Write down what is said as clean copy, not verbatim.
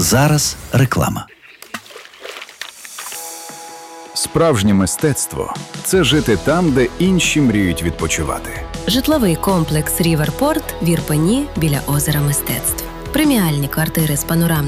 зараз реклама. Справжнє мистецтво – це жити там, де інші мріють відпочивати. Житловий комплекс «Ріверпорт» в Ірпені біля озера Мистецтв. Преміальні квартири з панорамним